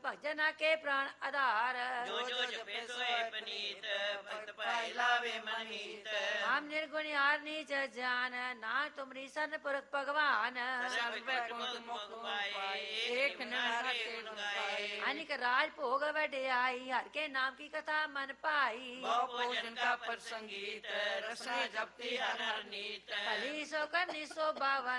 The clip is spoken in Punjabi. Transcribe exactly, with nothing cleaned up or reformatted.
ਭਜਨਾ ਕੇ ਪ੍ਰਾਣ ਆਧਾਰ ਜੋ ਜੋ ਜਪੇ ਸੋਏ ਪਨੀਤ ਭਗਤ ਭਾਈ ਲਾਵੇ ਮਨ ਮੀਤ ਹਮ ਨਿਰਗੁਣ ਹਾਰ ਨੀਚ ਜਾਨ ਨਾ ਤੁਮਰੀ ਸਰਨ ਪੁਰਖ ਭਗਵਾਨ ਸਰਬੈ ਗੁਣ ਮੁਖ ਪਾਏ ਏਕ ਨਾਰੇ ਗੁਣ ਗਾਏ ਅਨਿਕ ਰਾਜ ਭੋਗ ਵਡਿਆਈ ਹਰ ਕੇ ਨਾਮ ਕੀ ਕਥਾ ਮਨ ਪਾਈ ਬਹੁ ਭੋਜਨ ਕਾ ਪ੍ਰਸੰਗੀਤ ਰਸਨਾ ਜਪਤੀ ਹਰ ਹਰ ਨੀਤ ਭਲੀ ਸੋ ਕਰਨੀ ਸੋ ਬਾਵਨ